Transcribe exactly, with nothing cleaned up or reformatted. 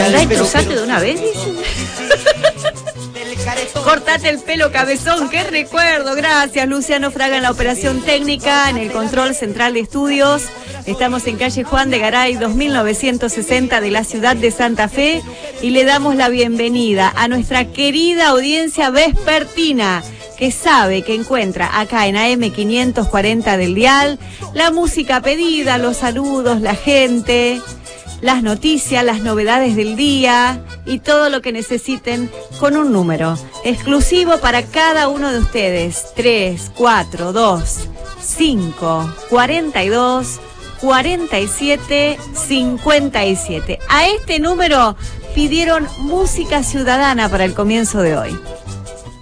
Andá, enchuzate de una vez, dice. Cortate el pelo, cabezón, qué recuerdo. Gracias, Luciano Fraga en la operación técnica, en el control central de estudios. Estamos en calle Juan de Garay, dos mil novecientos sesenta de la ciudad de Santa Fe, y le damos la bienvenida a nuestra querida audiencia vespertina, que sabe que encuentra acá en A M quinientos cuarenta del dial la música pedida, los saludos, la gente, las noticias, las novedades del día y todo lo que necesiten con un número exclusivo para cada uno de ustedes. tres cuatro dos cinco cuarenta y dos cuarenta y siete cincuenta y siete. A este número pidieron música ciudadana para el comienzo de hoy.